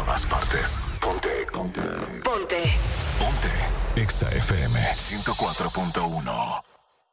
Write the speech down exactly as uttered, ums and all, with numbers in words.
todas partes. Ponte. Ponte. Ponte. Ponte. Exa F M ciento cuatro punto uno.